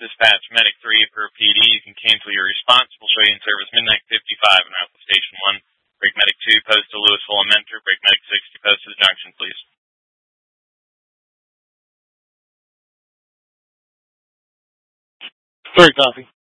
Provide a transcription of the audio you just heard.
Dispatch Medic 3 per PD. You can cancel your response. We'll show you in service midnight 55 and route to Station 1. Break Medic 2, post to Louisville and Mentor. Break Medic 60, post to the junction, please. 3 copy.